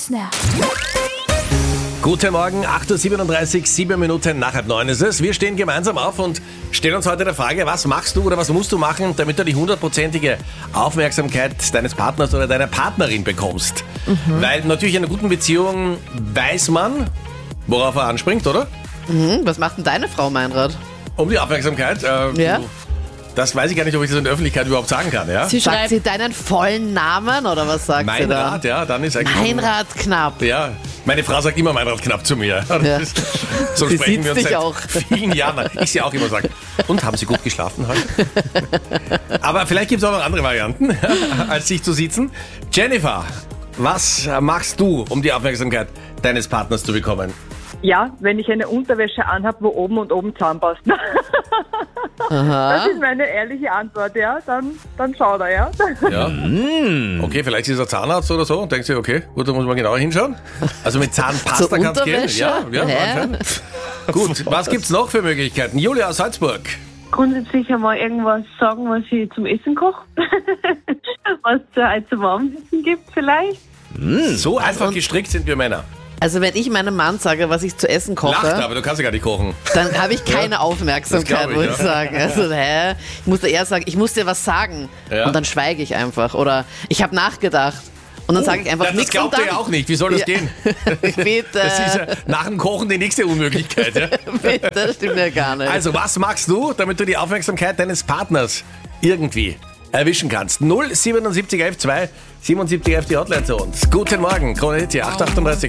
listener. Guten Morgen, 8.37 Uhr, 7 Minuten nach 8:30 ist es. Wir stehen gemeinsam auf und stellen uns heute der Frage, was machst du oder was musst du machen, damit du die 100%ige Aufmerksamkeit deines Partners oder deiner Partnerin bekommst. Weil natürlich in einer guten Beziehung weiß man, worauf er anspringt, oder? Was macht denn deine Frau, Meinrad? Um die Aufmerksamkeit. Ja. Das weiß ich gar nicht, ob ich das in der Öffentlichkeit überhaupt sagen kann. Ja? Sie Sagt schreibt, sie deinen vollen Namen oder was sagt sie da? Meinrad, ja, dann ist eigentlich... Meinrad Knapp. Ja, meine Frau sagt immer Meinrad Knapp zu mir. Ja. So Sie sprechen wir uns sieht dich seit auch. vielen Jahren. Ich sie auch immer sage. Und, haben Sie gut geschlafen heute? Aber vielleicht gibt es auch noch andere Varianten, als sich zu sitzen. Jennifer, was machst du, um die Aufmerksamkeit deines Partners zu bekommen? Ja, wenn ich eine Unterwäsche anhabe, wo oben und oben zusammenpasst. Das ist meine ehrliche Antwort, ja. Dann schaut er, ja. Ja. Okay, vielleicht ist er Zahnarzt oder so und denkt sich, okay, gut, da muss man genauer hinschauen. Also mit Zahnpasta Zur kann es gehen. Unterwäsche? Ja, Hä? anscheinend. Gut, was gibt's noch für Möglichkeiten? Julia aus Salzburg. Grundsätzlich einmal irgendwas sagen, was ich zum Essen koche. Was es zum Abendessen gibt vielleicht. So einfach gestrickt sind wir Männer. Also wenn ich meinem Mann sage, was ich zu essen koche, Lacht, aber du kannst ja gar nicht kochen. dann habe ich keine Aufmerksamkeit, das glaub ich, muss ich sagen. Also, ich muss eher sagen, ich muss dir was sagen. Ja. Und dann schweige ich einfach. Oder ich habe nachgedacht. Und dann sage ich einfach Das nichts. glaubt und er dann, ja auch nicht. Wie soll das Ja. gehen? Bitte, Das ist ja nach dem Kochen die nächste Unmöglichkeit. Ja? bitte, das stimmt ja gar nicht. Also, was machst du, damit du die Aufmerksamkeit deines Partners irgendwie erwischen kannst? 07711 2 7711 die Hotline zu uns. Guten Morgen, Krone Hit hier, 8:38.